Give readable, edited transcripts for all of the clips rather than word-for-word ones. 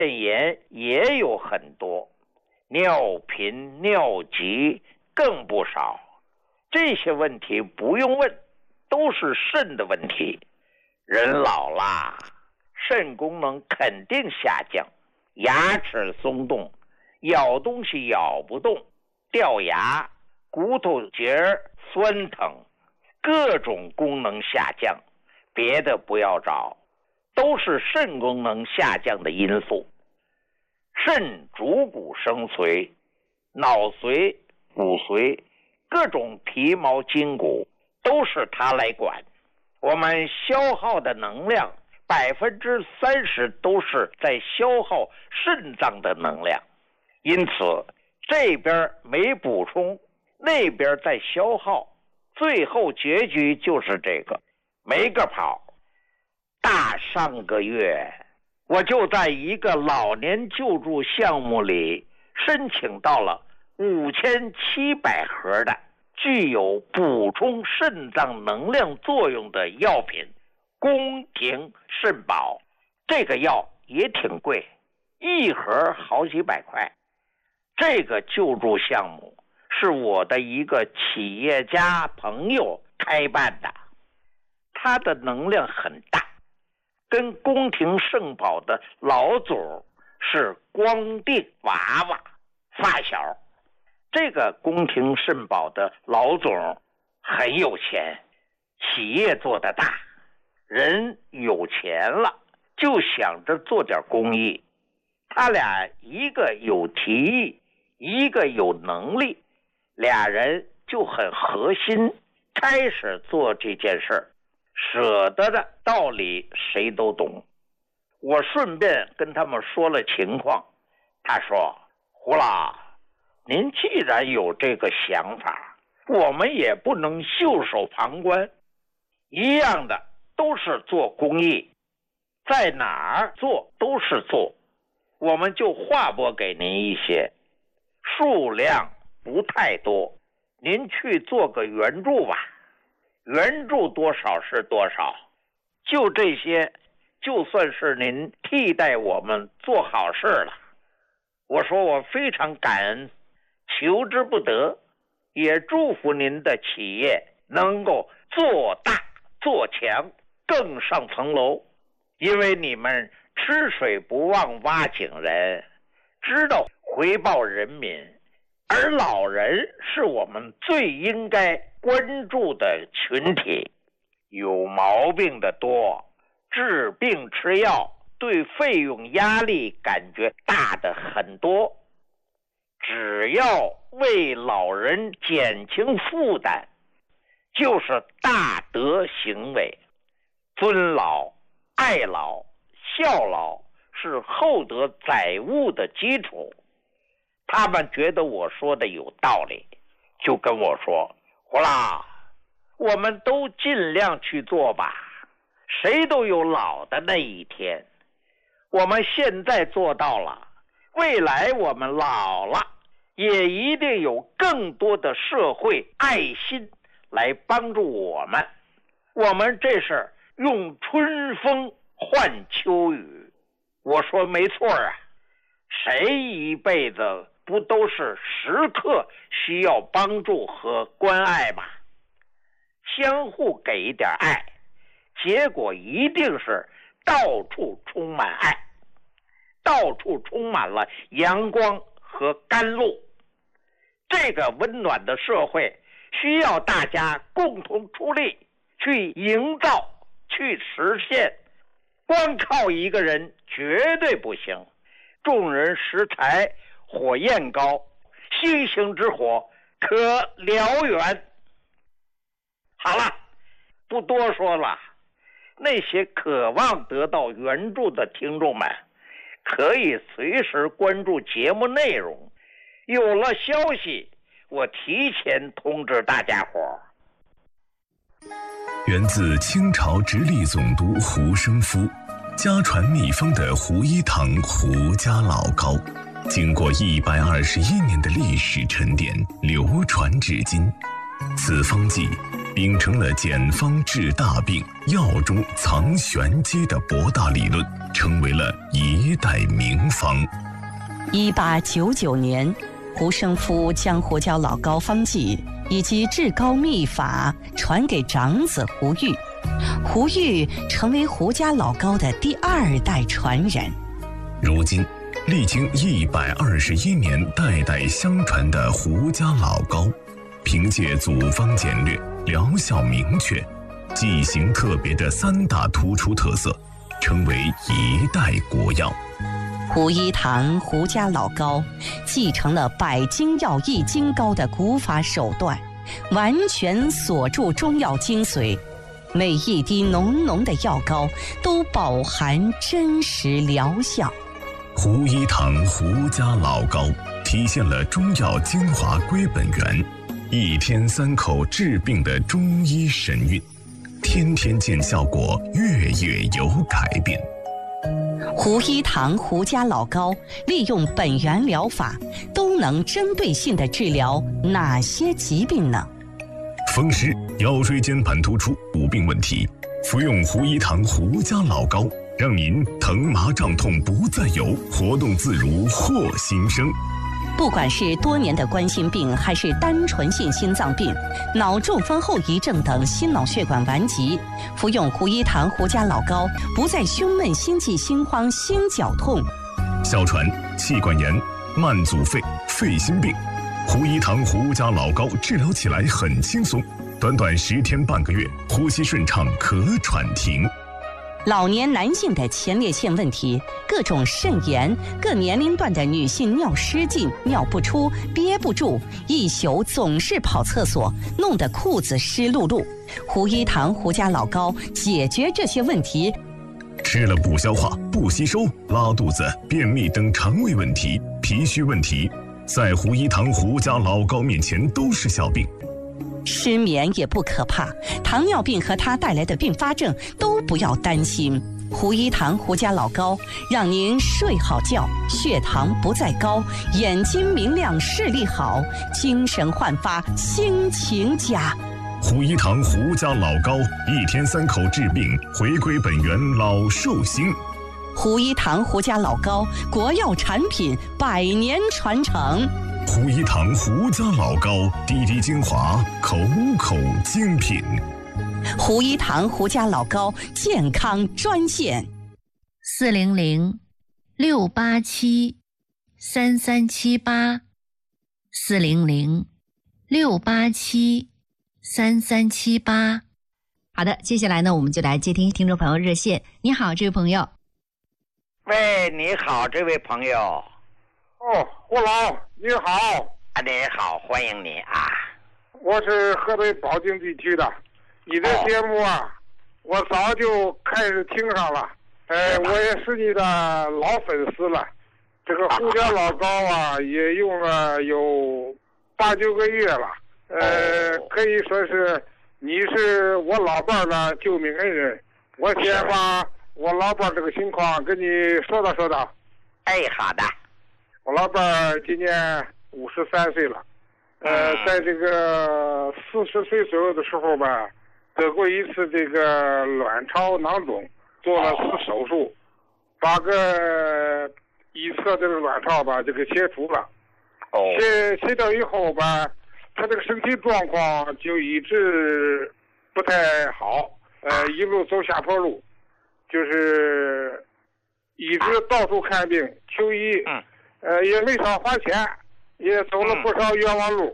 肾炎也有很多，尿频、尿急更不少。这些问题不用问，都是肾的问题。人老啦，肾功能肯定下降，牙齿松动，咬东西咬不动，掉牙，骨头节酸疼，各种功能下降，别的不要找，都是肾功能下降的因素。肾主骨生髓，脑髓、骨髓，各种皮毛筋骨都是它来管。我们消耗的能量30%都是在消耗肾脏的能量，因此这边没补充，那边在消耗，最后结局就是这个，没个跑。大上个月我就在一个老年救助项目里申请到了5700盒的具有补充肾脏能量作用的药品宫廷肾宝。这个药也挺贵，一盒好几百块。这个救助项目是我的一个企业家朋友开办的，他的能量很大，跟宫廷肾宝的老总是光腚娃娃发小。这个宫廷肾宝的老总很有钱，企业做得大，人有钱了就想着做点公益。他俩一个有提议，一个有能力，俩人就很核心，开始做这件事儿。舍得的道理谁都懂。我顺便跟他们说了情况，他说：胡老，您既然有这个想法，我们也不能袖手旁观。一样的都是做公益，在哪儿做都是做，我们就划拨给您一些，数量不太多，您去做个援助吧，援助多少是多少，就这些，就算是您替代我们做好事了。我说我非常感恩，求之不得，也祝福您的企业能够做大做强，更上层楼。因为你们吃水不忘挖井人，知道回报人民，而老人是我们最应该关注的群体。有毛病的多，治病吃药对费用压力感觉大的很多，只要为老人减轻负担，就是大德行为。尊老、爱老、孝老是厚德载物的基础。他们觉得我说的有道理，就跟我说：胡老，我们都尽量去做吧，谁都有老的那一天。我们现在做到了，未来我们老了，也一定有更多的社会爱心来帮助我们。我们这是用春风换秋雨。我说没错啊，谁一辈子不都是时刻需要帮助和关爱吗？相互给一点爱，结果一定是到处充满爱，到处充满了阳光和甘露。这个温暖的社会需要大家共同出力去营造、去实现。光靠一个人绝对不行，众人拾柴火焰高，星星之火可燎原。好了，不多说了，那些渴望得到援助的听众们可以随时关注节目内容，有了消息我提前通知大家伙。 源自清朝直隶总督胡生夫，家传秘方的胡一堂胡家老膏，经过121年的历史沉淀，流传至今。此方剂秉承了简方治大病、药中藏玄机的博大理论， 成为了一代名方。 1899年，胡生夫将胡椒老膏方剂以及制膏秘法传给长子胡玉，胡玉成为胡家老膏的第2代传人。 如今，历经121年代代相传的胡家老膏，凭借组方简略、疗效明确、剂型特别的3大突出特色，成为一代国药。 胡一堂胡家老膏继承了百精药一精膏的古法手段，完全锁住中药精髓，每一滴浓浓的药膏都饱含真实疗效。 胡一堂胡家老膏体现了中药精华归本源，1天3口治病的中医神韵，天天见效果，月月有改变。 胡一堂胡家老膏利用本源疗法，都能针对性地治疗哪些疾病呢？ 风湿、腰椎间盘突出、骨病问题，服用胡一堂胡家老膏，让您疼麻胀痛不再有，活动自如获新生。 不管是多年的冠心病，还是单纯性心脏病、脑中风后遗症等心脑血管顽疾，服用胡一堂胡家老膏，不再胸闷、心悸、心慌、心绞痛。 哮喘、气管炎、慢阻肺、肺心病，胡一堂胡家老膏治疗起来很轻松，短短10天半个月，呼吸顺畅，咳喘停。 老年男性的前列腺问题，各种肾炎，各年龄段的女性尿失禁、尿不出、憋不住，一宿总是跑厕所，弄得裤子湿漉漉。胡一堂胡家老膏解决这些问题。 吃了不消化、不吸收、拉肚子、便秘等肠胃问题、脾虚问题，在胡一堂胡家老膏面前都是小病。 失眠也不可怕，糖尿病和它带来的并发症都不要担心。胡一堂胡家老膏让您睡好觉，血糖不再高，眼睛明亮，视力好，精神焕发，心情佳。 胡一堂胡家老膏1天3口治病，回归本源，老寿星。 胡一堂胡家老膏，国药产品，100年传承。 胡一堂胡家老膏，滴滴精华，口口精品。 胡一堂胡家老膏健康专线 400-687-3378，400-687-3378。好的，接下来呢，我们就来接听听众朋友热线。你好，这位朋友。 喂，你好，这位朋友。 哦，胡老，你好。 啊，你好，欢迎你啊。 我是河北保定地区的，你的节目啊，我早就开始听上了。我也是你的老粉丝了。这个胡家老膏啊，也用了有8、9个月了。可以说是你是我老伴的救命恩人。我先把我老伴这个情况跟你说道说道。 哎，好的。 我老伴今年53岁了，在这个40岁左右的时候吧，得过一次这个卵巢囊肿，做了次手术，把个一侧这个卵巢吧就给切除了。切掉以后吧，他这个身体状况就一直不太好，一路走下坡路，就是一直到处看病求医。也没少花钱，也走了不少冤枉路。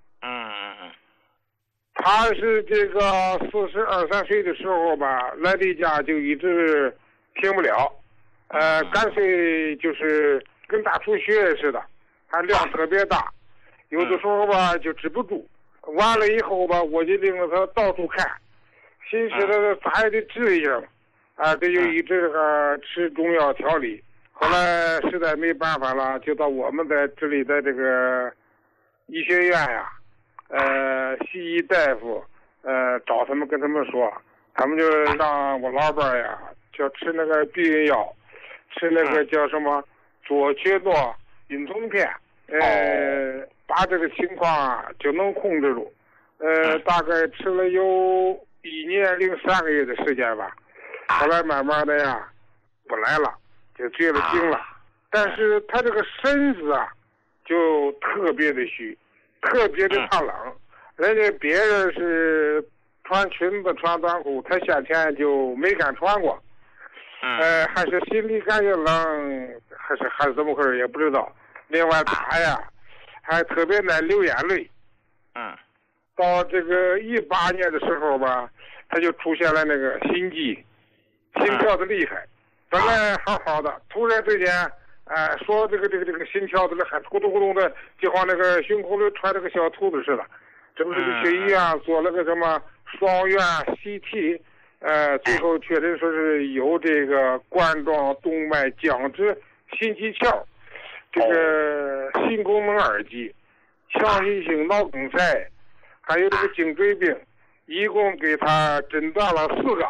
他是这个42、43岁的时候吧，来例假就一直停不了，干脆就是跟大出血似的，他量特别大，有的时候吧就止不住。完了以后吧，我就领着他到处看，寻思着咋也得治一下嘛，这就一直吃中药调理。后来实在没办法了，就到我们在这里的这个医学院呀，西医大夫，找他们跟他们说，他们就让我老伴呀，就吃那个避孕药，吃那个叫什么左曲诺孕酮片，把这个情况啊就能控制住。大概吃了有1年03个月的时间吧，后来慢慢的呀。 不来了，就绝了经了。但是他这个身子啊，就特别的虚，特别的怕冷。人家别人是穿裙子穿短裤，他夏天就没敢穿过。还是心里感觉冷，还是怎么回事也不知道。另外他呀，还特别爱流眼泪。到这个18年的时候吧，他就出现了那个心悸，心跳的厉害。本来好好的，突然之间，说这个心跳的还咕咚咕咚的，就像那个胸口里揣着个小兔子似的。这不是去医院做了个什么双院 CT， 最后确诊说是有这个冠状动脉僵直心肌鞘，这个心功能二级，强心性脑梗塞，还有这个颈椎病，一共给他诊断了4个。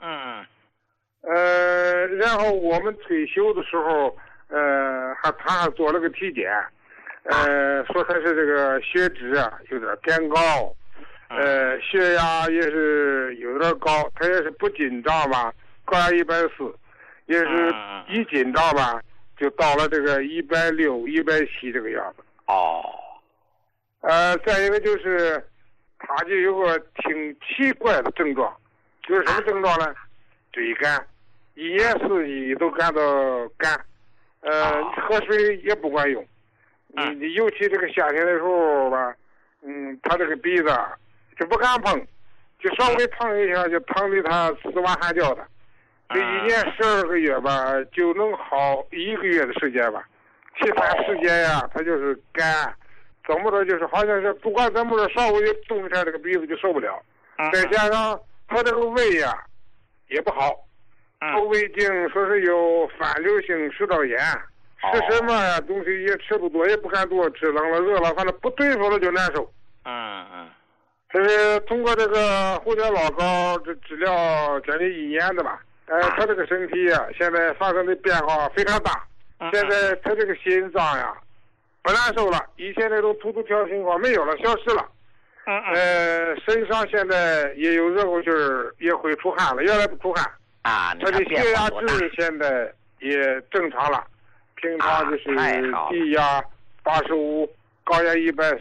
然后我们退休的时候，他还做了个体检，说他是这个血脂啊有点偏高，血压也是有点高，他也是不紧张吧，高压140，也是一紧张吧就到了这个160、170这个样子。再一个就是他就有个挺奇怪的症状，就是什么症状呢？嘴干，一年四季都感到干，喝水也不管用。你尤其这个夏天的时候吧，他这个鼻子就不敢碰，就稍微碰一下就疼得他死哇喊叫的。这一年12个月吧，就能好1个月的时间吧，其他时间呀，他就是干，怎么着就是好像是不管怎么着，稍微就动一下这个鼻子就受不了。再加上他这个胃呀也不好，后胃镜说是有反流性食道炎，吃什么呀东西也吃不多，也不敢多吃，冷了热了，反正不对付了就难受。这是通过这个胡椒老膏这治疗将近1年的吧。他这个身体呀，现在发生的变化非常大。现在他这个心脏呀不难受了，以前那种突突跳情况没有了，消失了。身上现在也有热乎劲儿，也会出汗了，原来不出汗。他的血压值现在也正常了，平常就是低压85，高压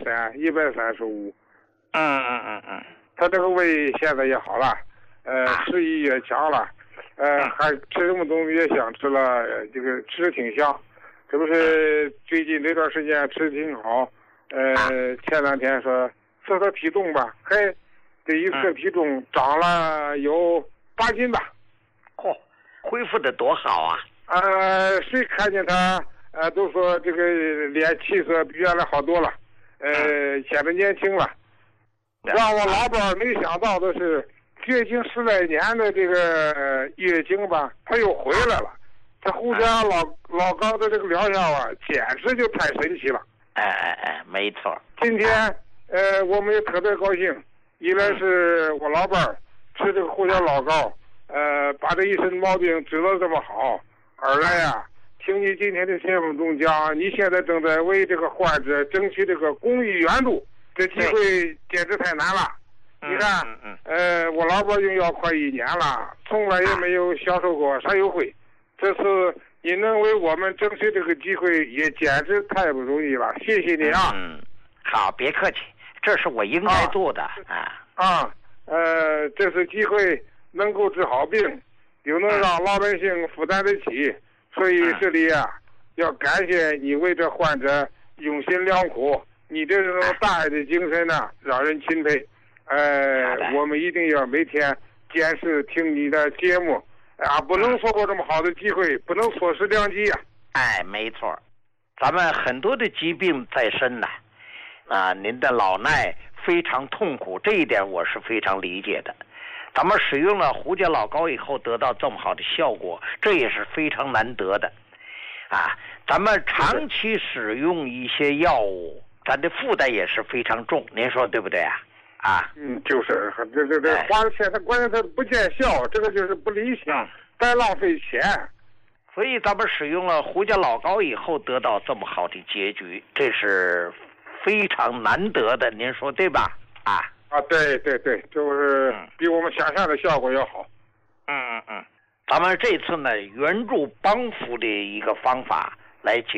130、135。他这个胃现在也好了，食欲也强了，还吃什么东西也想吃了，这个吃的挺香。这不是最近这段时间吃的挺好，前2天说测测体重吧，这一测体重长了有8斤吧。 恢复的多好啊！ 谁看见他都说这个脸气色比原来好多了，显得年轻了。让我老伴没想到的是，月经10来年的这个月经吧，他又回来了。这胡家老高的这个疗效啊，简直就太神奇了。 没错。 今天我们也特别高兴，一来是我老伴吃这个胡椒老膏，把这一身毛病治得这么好；二来呀，听你今天的节目中讲，你现在正在为这个患者争取这个公益援助，这机会简直太难了。你看，我老伴用药快1年了，从来也没有享受过啥优惠。这次你能为我们争取这个机会，也简直太不容易了，谢谢你啊！ 好，别客气，这是我应该做的这次机会能够治好病，又能让老百姓负担得起，所以这里啊，要感谢你为这患者用心良苦，你这种大爱的精神呢，让人钦佩。我们一定要每天坚持听你的节目。不能错过这么好的机会，不能错失良机啊！ 没错，咱们很多的疾病在身呢，您的老衲非常痛苦，这一点我是非常理解的。咱们使用了胡椒老膏以后得到这么好的效果，这也是非常难得的。咱们长期使用一些药物，咱的负担也是非常重，您说对不对啊？ 就是这花了钱，他关键他不见效，这个就是不理想，白浪费钱。 所以咱们使用了胡椒老膏以后得到这么好的结局，这是非常难得的，您说对吧？ 对，就是比我们想象的效果要好。 咱们这次呢，援助帮扶的一个方法来解